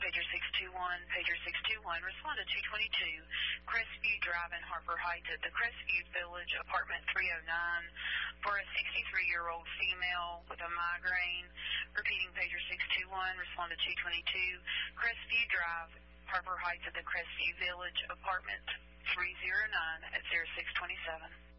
pager 621, pager 621, respond to 222, Crestview Drive in Harper Heights at the Crestview Village, apartment 309, for a 63-year-old female with a migraine. Repeating pager 621, respond to 222, Crestview Drive, Harper Heights at the Crestview Village, apartment 309 at 0627.